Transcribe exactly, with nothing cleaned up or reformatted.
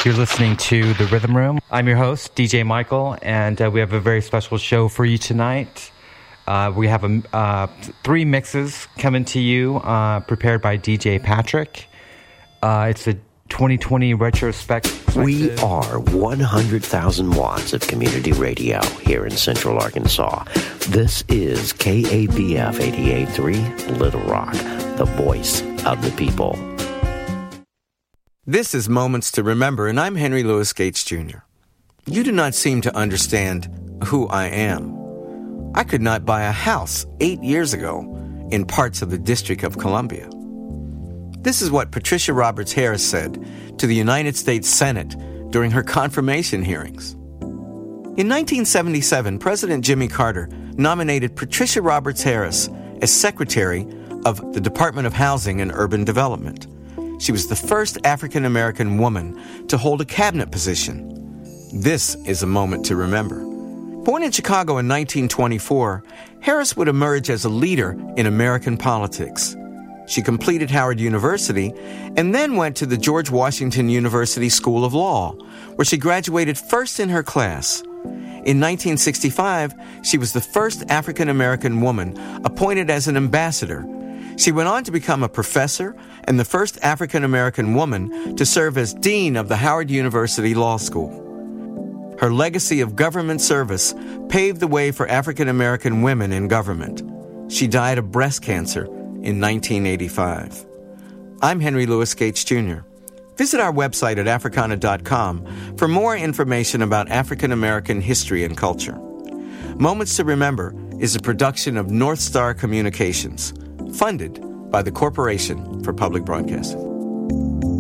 You're listening to The Rhythm Room. I'm your host, D J Michael, and uh, we have a very special show for you tonight. Uh, we have a, uh, three mixes coming to you, uh, prepared by D J Patrick. Uh, it's a twenty twenty retrospective. We are one hundred thousand watts of community radio here in Central Arkansas. This is K A B F eighty-eight point three Little Rock, the voice of the people. This is Moments to Remember, and I'm Henry Louis Gates, Junior You do not seem to understand who I am. I could not buy a house eight years ago in parts of the District of Columbia. This is what Patricia Roberts Harris said to the United States Senate during her confirmation hearings. In nineteen seventy-seven, President Jimmy Carter nominated Patricia Roberts Harris as Secretary of the Department of Housing and Urban Development. She was the first African-American woman to hold a cabinet position. This is a moment to remember. Born in Chicago in nineteen twenty-four, Harris would emerge as a leader in American politics. She completed Howard University and then went to the George Washington University School of Law, where she graduated first in her class. In nineteen sixty-five, she was the first African-American woman appointed as an ambassador. She went on to become a professor and the first African-American woman to serve as dean of the Howard University Law School. Her legacy of government service paved the way for African-American women in government. She died of breast cancer in nineteen eighty-five. I'm Henry Louis Gates, Junior Visit our website at Africana dot com for more information about African-American history and culture. Moments to Remember is a production of North Star Communications, funded by the Corporation for Public Broadcasting.